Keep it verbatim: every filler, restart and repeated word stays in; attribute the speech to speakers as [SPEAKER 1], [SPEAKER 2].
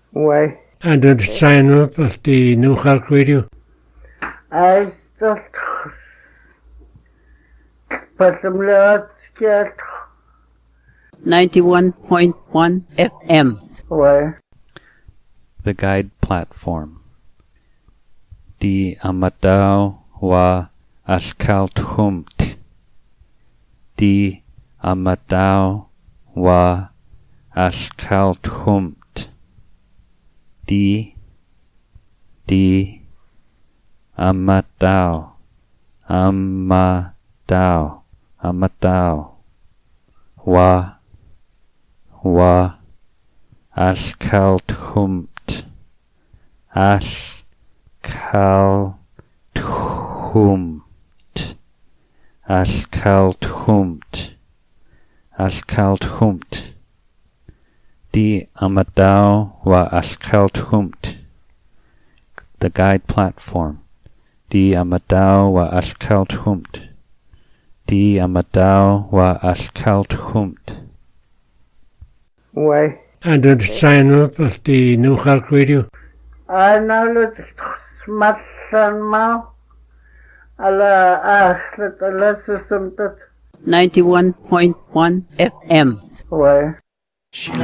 [SPEAKER 1] Ouais.
[SPEAKER 2] And did sign up at the New Cork Radio?
[SPEAKER 1] I just put some lots get.
[SPEAKER 3] ninety-one point one F M.
[SPEAKER 1] Ouais.
[SPEAKER 4] The guide platform. Di amadao wa askalthumt. Di amadao wa askalthumt. Di, di, amadao, amadao, amadao, wa, wa, askalthumt, askalthumt, askalthumt, askalthumt. Di amadao wa askalthumt. The guide platform. Di amadao wa askalthumt. Di amadao wa askalthumt.
[SPEAKER 1] Ouais.
[SPEAKER 2] And did sign up at the New Cork Radio?
[SPEAKER 1] I know that smatsan mau. Ala achlet ala susumtat.
[SPEAKER 3] ninety-one point one F M.
[SPEAKER 1] Ouais.